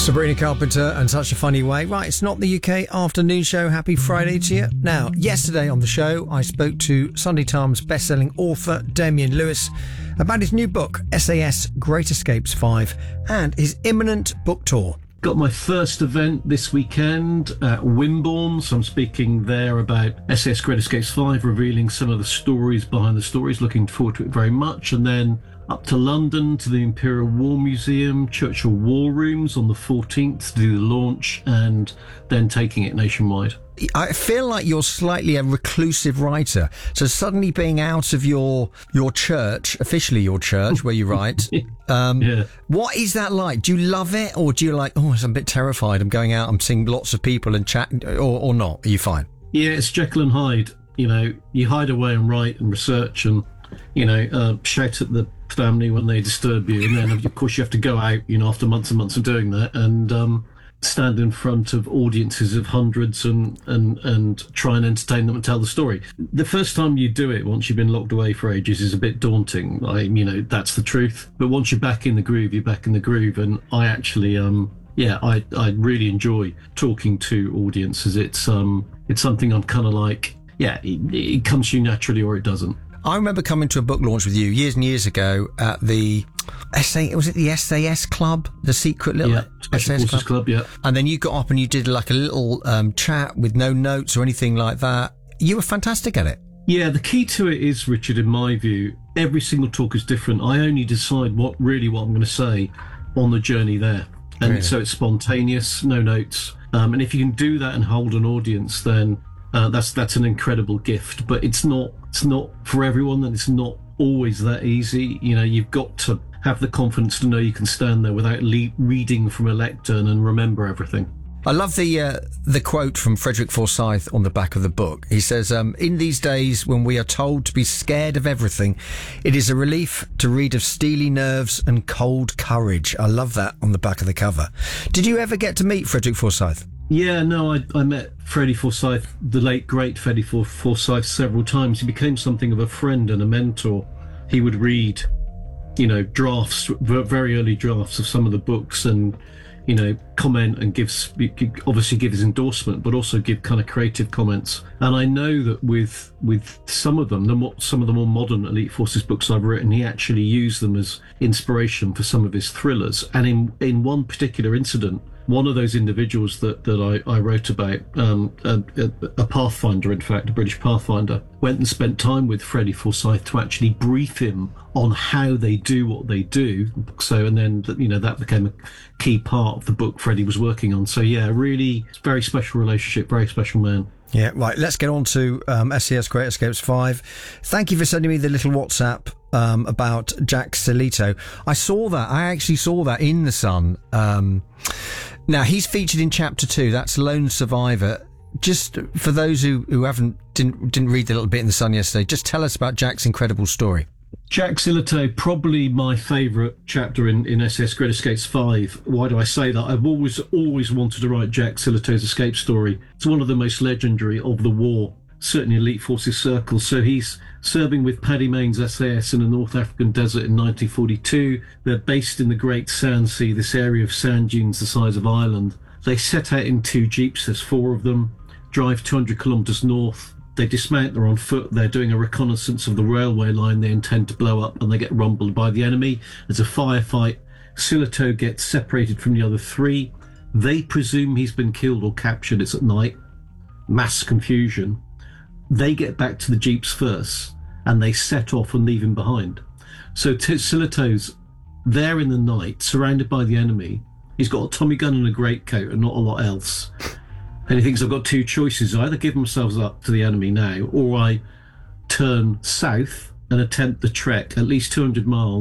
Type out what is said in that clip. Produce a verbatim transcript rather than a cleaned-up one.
Sabrina Carpenter and Such a Funny Way. Right, it's not the U K afternoon show. Happy Friday to you. Now, yesterday on the show, I spoke to Sunday Times best-selling author Damian Lewis about his new book, S A S Great Escapes five, and his imminent book tour. Got my first event this weekend at Wimborne, so I'm speaking there about S A S Great Escapes five, revealing some of the stories behind the stories. Looking forward to it very much. And then up to London to the Imperial War Museum, Churchill War Rooms on the fourteenth to do the launch, and then taking it nationwide. I feel like you're slightly a reclusive writer. So suddenly being out of your your church, officially your church, where you write, um, yeah. What is that like? Do you love it, or do you like, oh, I'm a bit terrified, I'm going out, I'm seeing lots of people and chat, or, or not? Are you fine? Yeah, it's Jekyll and Hyde. You know, you hide away and write and research and, you know, uh, shout at the family when they disturb you. And then, of course, you have to go out, you know, after months and months of doing that and um, stand in front of audiences of hundreds and, and, and try and entertain them and tell the story. The first time you do it, once you've been locked away for ages, is a bit daunting. I, you know, that's the truth. But once you're back in the groove, you're back in the groove. And I actually, um, yeah, I, I really enjoy talking to audiences. It's, um, it's something I'm kind of like, yeah, it, it comes to you naturally or it doesn't. I remember coming to a book launch with you years and years ago at the S A, was it the S A S Club, the secret little yeah, S A S Club? Club, yeah. And then you got up and you did like a little um, chat with no notes or anything like that. You were fantastic at it. Yeah, the key to it is, Richard, in my view, every single talk is different. I only decide what really what I'm going to say on the journey there, and really? So it's spontaneous, no notes. Um, and if you can do that and hold an audience, then Uh, that's that's an incredible gift, but it's not it's not for everyone, and it's not always that easy. You know, you've got to have the confidence to know you can stand there without le- reading from a lectern and remember everything. I love the uh, the quote from Frederick Forsyth on the back of the book. He says, um, in these days when we are told to be scared of everything, it is a relief to read of steely nerves and cold courage. I love that on the back of the cover. Did you ever get to meet Frederick Forsyth? Yeah, no, I, I met Freddie Forsyth, the late, great Freddie For- Forsyth, several times. He became something of a friend and a mentor. He would read, you know, drafts, very early drafts of some of the books and, you know, comment and give, obviously give his endorsement, but also give kind of creative comments. And I know that with with some of them, the more, some of the more modern Elite Forces books I've written, he actually used them as inspiration for some of his thrillers. And in, in one particular incident, one of those individuals that, that I, I wrote about, um, a, a Pathfinder, in fact, a British Pathfinder, went and spent time with Freddie Forsyth to actually brief him on how they do what they do. So, and then, you know, that became a key part of the book Freddie was working on. So, yeah, really very special relationship, very special man. Yeah, right. Let's get on to um, S A S Great Escapes five. Thank you for sending me the little WhatsApp um, about Jack Silito. I saw that. I actually saw that in The Sun. Um, now, he's featured in Chapter two. That's Lone Survivor. Just for those who, who haven't didn't didn't read the little bit in The Sun yesterday, just tell us about Jack's incredible story. Jack Silito, probably my favourite chapter in, in S A S Great Escapes five. Why do I say that? I've always, always wanted to write Jack Silito's escape story. It's one of the most legendary of the war, certainly Elite Forces circles. So he's serving with Paddy Mayne's S A S in the North African desert in nineteen forty-two. They're based in the Great Sand Sea, this area of sand dunes the size of Ireland. They set out in two jeeps, there's four of them, drive two hundred kilometres north. They dismount, they're on foot, they're doing a reconnaissance of the railway line they intend to blow up, and they get rumbled by the enemy. There's a firefight. Silito gets separated from the other three. They presume he's been killed or captured. It's at night. Mass confusion. They get back to the jeeps first, and they set off and leave him behind. So T- Silito's there in the night, surrounded by the enemy. He's got a Tommy gun and a greatcoat and not a lot else. And he thinks, I've got two choices. I either give themselves up to the enemy now, or I turn south and attempt the trek at least two hundred miles